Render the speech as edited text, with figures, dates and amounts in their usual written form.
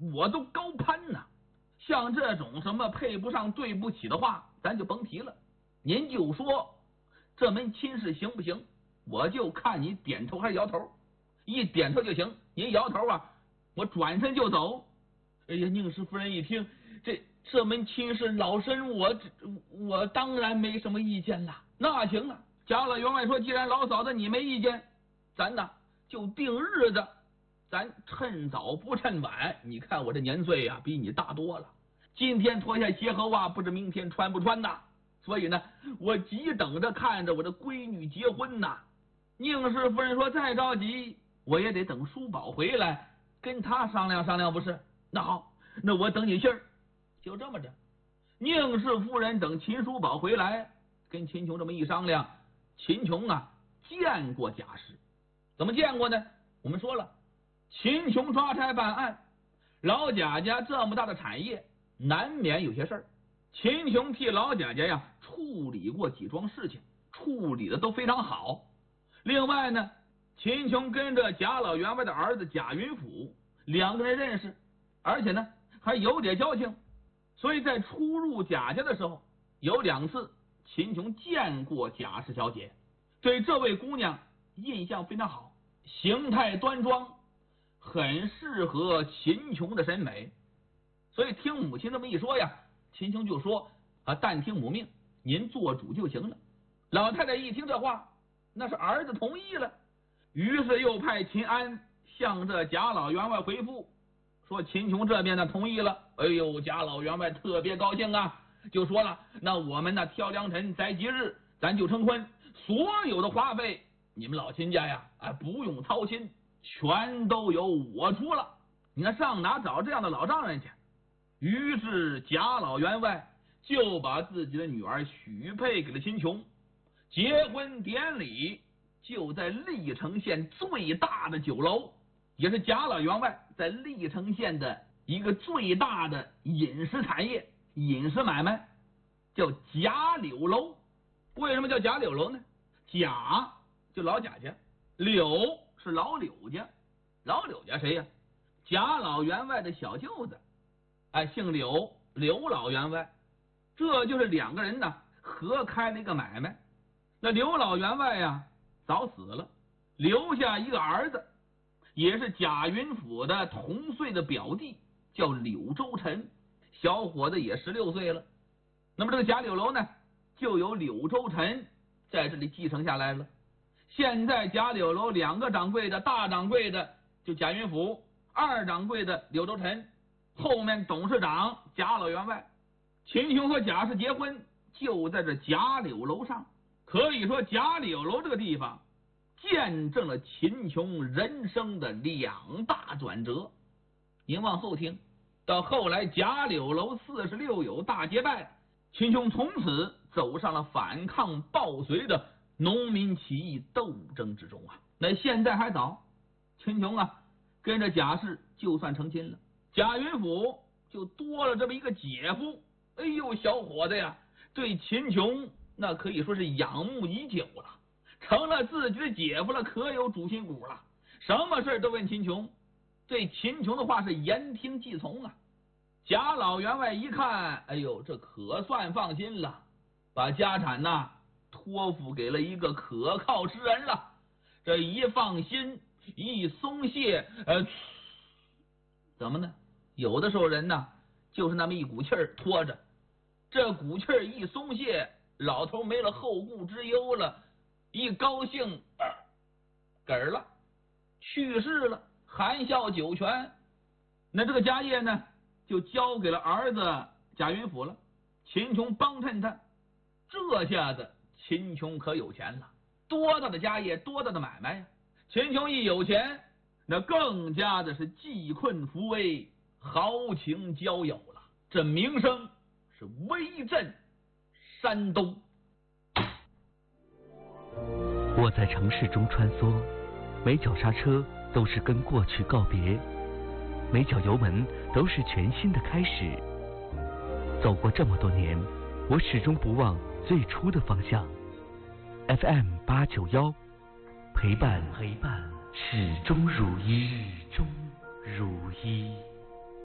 我都高攀呐。像这种什么配不上对不起的话，咱就甭提了。您就说这门亲事行不行，我就看你点头还是摇头。一点头就行，您摇头啊，我转身就走。哎呀，宁氏夫人一听，这门亲事，老身我当然没什么意见了。那行啊，贾老员外说，既然老嫂子你没意见，咱呢就定日子，咱趁早不趁晚。你看我这年岁呀，比你大多了，今天脱下鞋和袜，不知明天穿不穿呐。所以呢，我急等着看着我的闺女结婚呐。宁氏夫人说，再着急我也得等叔宝回来，跟他商量商量，不是？那好，那我等你信儿。就这么着，宁氏夫人等秦叔宝回来，跟秦琼这么一商量，秦琼啊见过贾氏。怎么见过呢？我们说了，秦琼抓差办案，老贾家这么大的产业，难免有些事儿。秦琼替老贾家呀处理过几桩事情，处理的都非常好。另外呢，秦琼跟着贾老员外的儿子贾云甫两个人认识，而且呢还有点交情，所以在出入贾家的时候，有2次秦琼见过贾氏小姐，对这位姑娘印象非常好，形态端庄，很适合秦琼的审美。所以听母亲这么一说呀，秦琼就说但听母命，您做主就行了。老太太一听这话，那是儿子同意了，于是又派秦安向这贾老员外回复说，秦琼这边呢同意了。哎呦，贾老员外特别高兴啊，就说了，那我们呢挑良辰择吉日，咱就成婚，所有的花费你们老秦家呀不用操心，全都由我出了。你看上哪找这样的老丈人去？于是贾老员外就把自己的女儿许配给了秦琼，结婚典礼就在历城县最大的酒楼，也是贾老员外在历城县的一个最大的饮食产业、饮食买卖，叫贾柳楼。为什么叫贾柳楼呢？贾就老贾家，柳是老柳家。老柳家谁呀？贾老员外的小舅子，姓柳，刘老员外。这就是2个人呢合开了一个买卖。那刘老员外呀早死了，留下一个儿子，也是贾云甫的同岁的表弟，叫柳周臣，小伙子也16岁了。那么这个贾柳楼呢，就由柳周臣在这里继承下来了。现在贾柳楼2个掌柜的，大掌柜的就贾云甫，二掌柜的柳周臣，后面董事长贾老员外。秦琼和贾氏结婚就在这贾柳楼上，可以说贾柳楼这个地方见证了秦琼人生的2大转折。您往后听，到后来贾柳楼46友大结拜，秦琼从此走上了反抗暴隋的农民起义斗争之中啊。那现在还早，秦琼跟着贾氏就算成亲了，贾云甫就多了这么一个姐夫。哎呦，小伙子呀，对秦琼那可以说是仰慕已久了，成了自己的姐夫了，可有主心骨了，什么事都问秦琼，对秦琼的话是言听计从啊。贾老员外一看，哎呦，这可算放心了，把家产托付给了一个可靠之人了。这一放心，一松懈，怎么呢？有的时候人就是那么一股气儿拖着，这股气儿一松懈，老头没了后顾之忧了，一高兴嗝了，去世了，含笑九泉。那这个家业呢就交给了儿子贾云甫了。秦琼帮衬他，这下子秦琼可有钱了，多大的家业，多大的买卖呀！秦琼一有钱，那更加的是济困扶危，豪情交友了，这名声是威震山东。 我在城市中穿梭，每脚刹车都是跟过去告别，每脚油门都是全新的开始。走过这么多年，我始终不忘最初的方向。FM 891，陪伴始终如一。